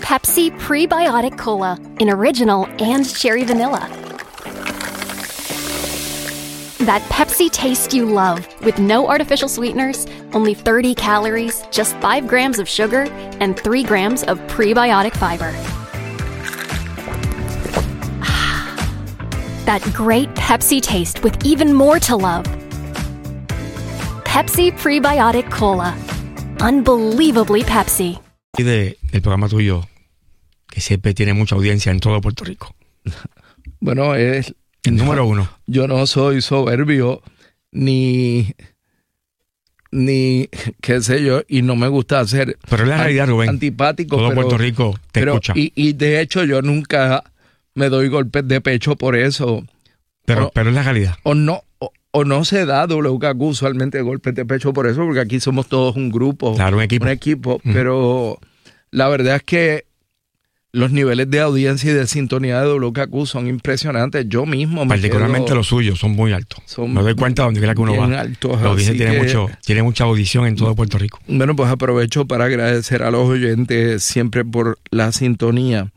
Pepsi Prebiotic Cola in original and cherry vanilla. That Pepsi taste you love, with no artificial sweeteners, only 30 calories, just 5 grams of sugar, and 3 grams of prebiotic fiber. That great Pepsi taste with even more to love. Pepsi Prebiotic Cola. Unbelievably Pepsi. Del programa tuyo, que siempre tiene mucha audiencia en todo Puerto Rico. Bueno, es el número uno. Yo no soy soberbio ni qué sé yo, y no me gusta ser pero es la realidad, Rubén, antipático. Todo Puerto Rico te escucha. Y de hecho yo nunca me doy golpes de pecho por eso. Pero es la realidad. O no se da WKQ usualmente golpes de pecho por eso, porque aquí somos todos un grupo. Claro, un equipo. Pero la verdad es que los niveles de audiencia y de sintonía de WKQ son impresionantes. Yo mismo particularmente los suyos son muy altos. Me doy cuenta donde quiera que uno va. Altos, la audiencia tiene mucha audición en todo Puerto Rico. Bueno, pues aprovecho para agradecer a los oyentes siempre por la sintonía.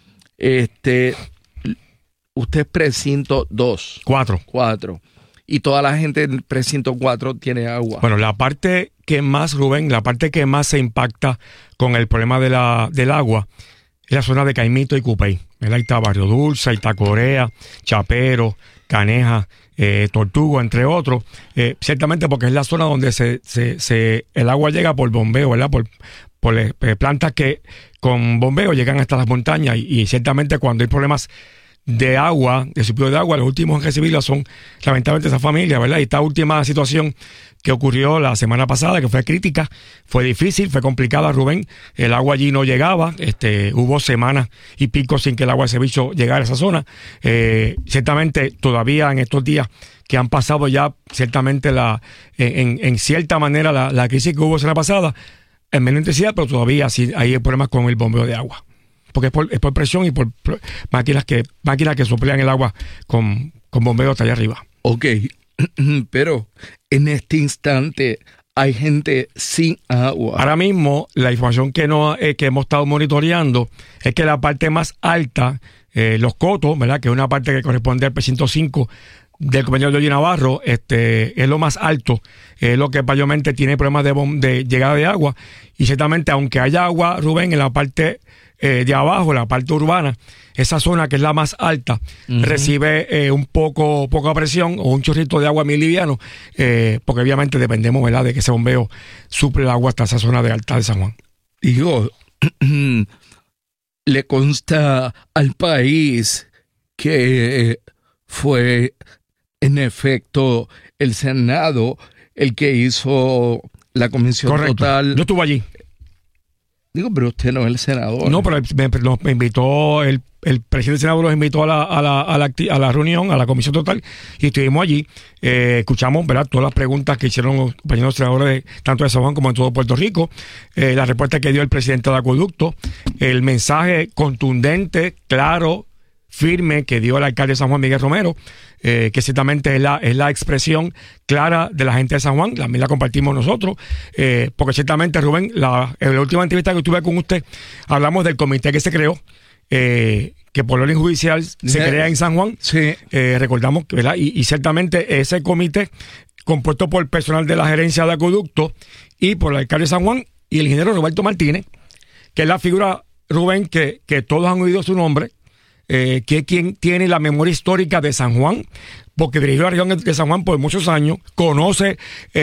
Usted es precinto 2. 4. Y toda la gente en precinto 4 tiene agua. Bueno, la parte que más se impacta con el problema del agua es la zona de Caimito y Cupey. Ahí está Barrio Dulce, ahí está Corea, Chapero, Caneja, Tortugo, entre otros. Ciertamente porque es la zona donde el agua llega por bombeo, ¿verdad? Por plantas que con bombeo llegan hasta las montañas y ciertamente cuando hay problemas de agua, de suplido de agua, los últimos en recibirla son lamentablemente esa familia, ¿verdad? Y esta última situación que ocurrió la semana pasada, que fue crítica, fue difícil, fue complicada, Rubén. El agua allí no llegaba, hubo semanas y pico sin que el agua de servicio llegara a esa zona. Ciertamente, todavía en estos días que han pasado ya, ciertamente en cierta manera la crisis que hubo la semana pasada, en menor intensidad, pero todavía sí hay problemas con el bombeo de agua. Porque es por presión y por máquinas que soplan el agua con bombeo hasta allá arriba. Ok, pero en este instante hay gente sin agua. Ahora mismo, la información que hemos estado monitoreando es que la parte más alta, Los Cotos, ¿verdad? Que es una parte que corresponde al precinto 5 del compañero Yoyi Navarro, es lo más alto, es lo que mayormente tiene problemas de llegada de agua. Y ciertamente, aunque haya agua, Rubén, en la parte de abajo, la parte urbana, esa zona que es la más alta, recibe poca presión o un chorrito de agua muy liviano, porque obviamente dependemos, ¿verdad?, de que ese bombeo suple el agua hasta esa zona de alta de San Juan. Digo, le consta al país que fue en efecto el Senado el que hizo la comisión. Correcto. Total. Yo estuve allí. Digo, pero usted no es el senador. No, pero me invitó, el presidente del Senado los invitó a la reunión, a la comisión total, y estuvimos allí. Escuchamos, ¿verdad?, todas las preguntas que hicieron los compañeros senadores tanto de San Juan como en todo Puerto Rico, la respuesta que dio el presidente de Acueducto, el mensaje contundente, claro, firme que dio el alcalde de San Juan, Miguel Romero, que ciertamente es la expresión clara de la gente de San Juan. También la compartimos nosotros, porque ciertamente, Rubén, en la última entrevista que tuve con usted, hablamos del comité que se creó, que por orden judicial se crea en San Juan. Sí. Recordamos, ¿verdad? Y ciertamente ese comité, compuesto por el personal de la gerencia de Acueducto y por el alcalde de San Juan y el ingeniero Roberto Martínez, que es la figura, Rubén, que todos han oído su nombre, que es quien tiene la memoria histórica de San Juan, porque dirigió la región de San Juan por muchos años, conoce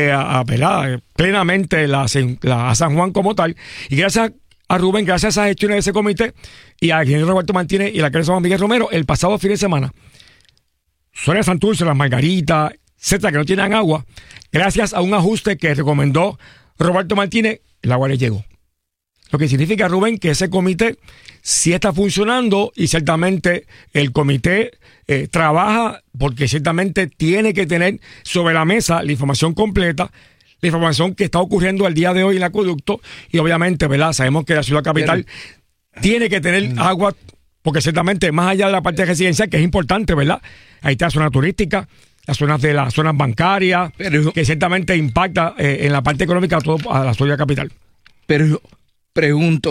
plenamente a San Juan como tal, y gracias a Rubén, gracias a esas gestiones de ese comité y al ingeniero Roberto Martínez y la alcalde de San Juan, Miguel Romero, el pasado fin de semana, zona de Santurce, Las Margaritas, etcétera, que no tienen agua, gracias a un ajuste que recomendó Roberto Martínez, el agua les llegó. Lo que significa, Rubén, que ese comité sí está funcionando y ciertamente el comité trabaja porque ciertamente tiene que tener sobre la mesa la información completa, la información que está ocurriendo al día de hoy en el acueducto y obviamente, ¿verdad?, sabemos que la ciudad capital tiene que tener agua porque ciertamente más allá de la parte residencial, que es importante, ¿verdad?, ahí está la zona turística, las zonas bancarias, que ciertamente impacta en la parte económica a la ciudad capital. Pero pregunto,